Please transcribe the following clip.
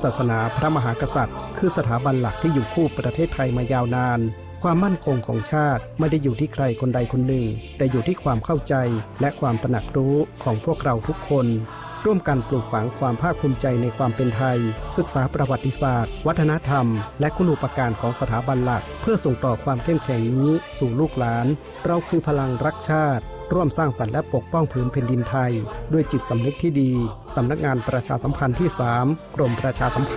ศาสนาพระมหากษัตริย์คือสถาบันหลักที่อยู่คู่ประเทศไทยมายาวนานความมั่นคงของชาติไม่ได้อยู่ที่ใครคนใดคนหนึ่งแต่อยู่ที่ความเข้าใจและความตระหนักรู้ของพวกเราทุกคนร่วมกันปลูกฝังความภาคภูมิใจในความเป็นไทยศึกษาประวัติศาสตร์วัฒนธรรมและคุณูปการของสถาบันหลักเพื่อส่งต่อความเข้มแข็งนี้สู่ลูกหลานเราคือพลังรักชาติร่วมสร้างสรรค์และปกป้องผืนแผ่นดินไทยด้วยจิตสำนึกที่ดีสำนักงานประชาสัมพันธ์ที่ 3 กรมประชาสัมพันธ์